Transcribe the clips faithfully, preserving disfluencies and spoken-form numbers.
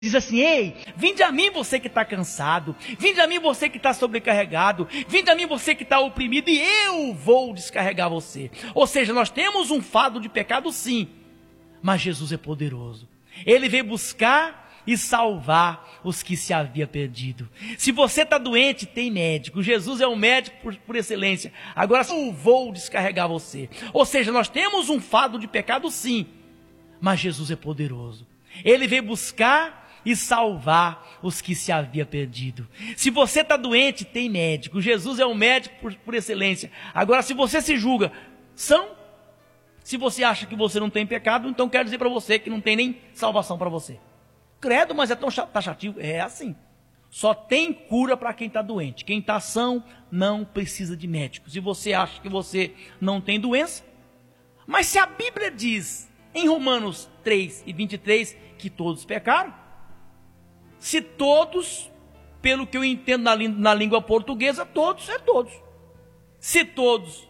Diz assim: ei, vinde a mim você que está cansado, vinde a mim você que está sobrecarregado, vinde a mim você que está oprimido e eu vou descarregar você. Ou seja, nós temos um fardo de pecado sim, mas Jesus é poderoso. Ele veio buscar e salvar os que se havia perdido. Se você está doente, tem médico. Jesus é o médico por, por excelência. Agora eu vou descarregar você. Ou seja, nós temos um fardo de pecado sim, mas Jesus é poderoso. Ele veio buscar e salvar os que se havia perdido. Se você está doente, tem médico. Jesus é o médico por, por excelência. Agora, se você se julga, são? Se você acha que você não tem pecado, então quero dizer para você que não tem nem salvação para você. Credo, mas é tão taxativo. É assim. Só tem cura para quem está doente. Quem está são não precisa de médico. Se você acha que você não tem doença, mas se a Bíblia diz em Romanos três e vinte e três que todos pecaram, se todos, pelo que eu entendo na, na língua portuguesa, todos é todos. Se todos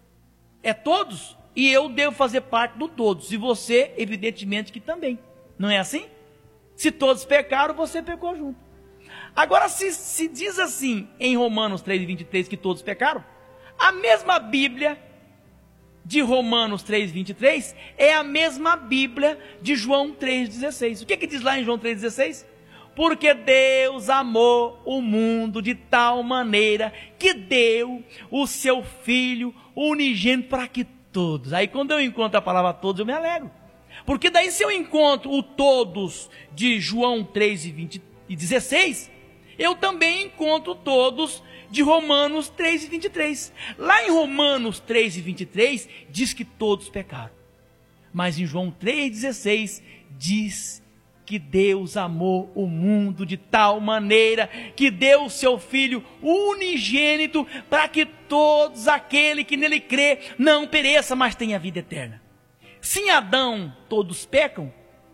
é todos, e eu devo fazer parte do todos, e você, evidentemente que também. Não é assim? Se todos pecaram, você pecou junto. Agora, se, se diz assim em Romanos três e vinte e três que todos pecaram, a mesma Bíblia de Romanos três, vinte e três é a mesma Bíblia de João três, dezesseis. O que, que diz lá em João três, dezesseis? Porque Deus amou o mundo de tal maneira que deu o seu Filho unigênito para que todos. Aí quando eu encontro a palavra todos, eu me alegro. Porque daí se eu encontro o todos de João três e vinte e dezesseis, eu também encontro todos de Romanos três e vinte e três. Lá em Romanos três e vinte e três diz que todos pecaram. Mas em João três, dezesseis diz que Deus amou o mundo de tal maneira que deu o seu Filho unigênito para que todos aquele que nele crê não pereça, mas tenha vida eterna. Se em Adão todos pecam,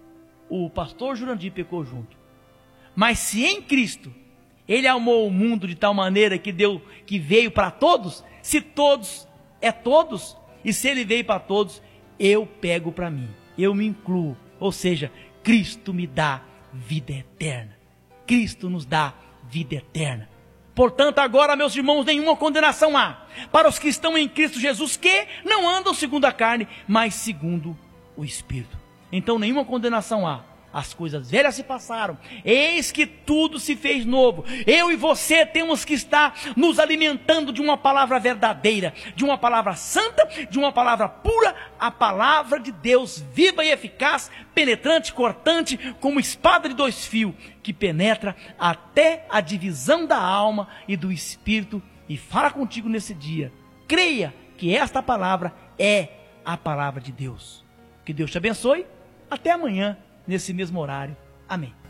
o pastor Jurandir pecou junto. Mas se em Cristo ele amou o mundo de tal maneira que deu, que veio para todos, se todos é todos, e se ele veio para todos, eu pego para mim, eu me incluo, ou seja, Cristo me dá vida eterna. Cristo nos dá vida eterna. Portanto, agora, meus irmãos, nenhuma condenação há para os que estão em Cristo Jesus, que não andam segundo a carne, mas segundo o Espírito. Então, nenhuma condenação há. As coisas velhas se passaram, eis que tudo se fez novo. Eu e você temos que estar nos alimentando de uma palavra verdadeira, de uma palavra santa, de uma palavra pura, a palavra de Deus, viva e eficaz, penetrante, cortante, como espada de dois fios, que penetra até a divisão da alma e do espírito, e fala contigo nesse dia. Creia que esta palavra é a palavra de Deus. Que Deus te abençoe. Até amanhã, nesse mesmo horário. Amém.